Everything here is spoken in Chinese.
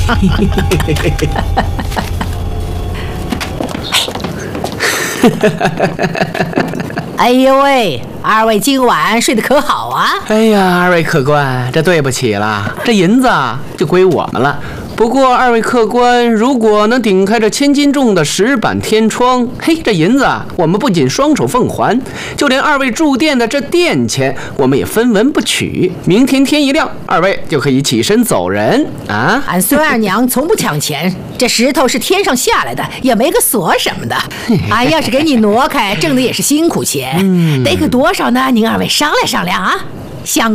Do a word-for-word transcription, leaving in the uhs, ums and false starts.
哎呦喂，二位今晚睡得可好啊？ 哎呀，二位客官，这对不起了，这银子就归我们了。不过二位客官如果能顶开这千斤重的石板天窗，嘿，这银子我们不仅双手奉还，就连二位住店的这店钱我们也分文不取。明天天一亮，二位就可以起身走人啊！ 俺孙二娘从不抢钱，这石头是天上下来的，也没个锁什么的。俺要是给你挪开，挣的也是辛苦钱，得可多少呢？您二位商量商量啊！想